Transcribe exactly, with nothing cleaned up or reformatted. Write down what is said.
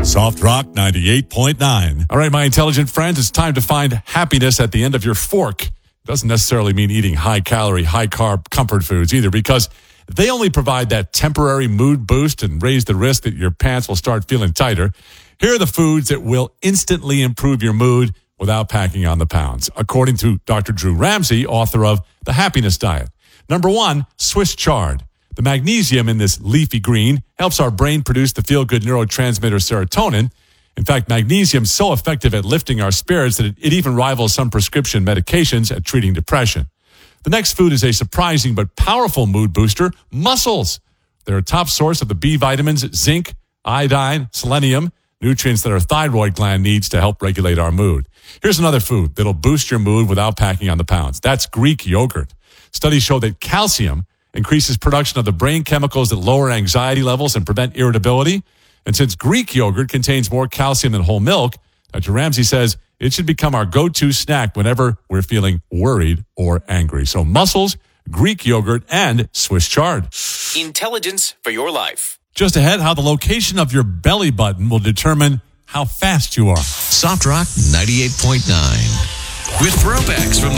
Soft Rock ninety-eight point nine. All right, my intelligent friends, it's time to find happiness at the end of your fork. It doesn't necessarily mean eating high-calorie, high-carb comfort foods either, because they only provide that temporary mood boost and raise the risk that your pants will start feeling tighter. Here are the foods that will instantly improve your mood without packing on the pounds, according to Doctor Drew Ramsey, author of The Happiness Diet. Number one, Swiss chard. The magnesium in this leafy green helps our brain produce the feel-good neurotransmitter serotonin. In fact, magnesium is so effective at lifting our spirits that it, it even rivals some prescription medications at treating depression. The next food is a surprising but powerful mood booster, mussels. They're a top source of the B vitamins, zinc, iodine, selenium, nutrients that our thyroid gland needs to help regulate our mood. Here's another food that'll boost your mood without packing on the pounds. That's Greek yogurt. Studies show that calcium increases production of the brain chemicals that lower anxiety levels and prevent irritability. And since Greek yogurt contains more calcium than whole milk, Doctor Ramsey says it should become our go-to snack whenever we're feeling worried or angry. So mussels, Greek yogurt, and Swiss chard. Intelligence for your life. Just ahead, how the location of your belly button will determine how fast you are. Soft Rock ninety-eight point nine. With throwbacks from the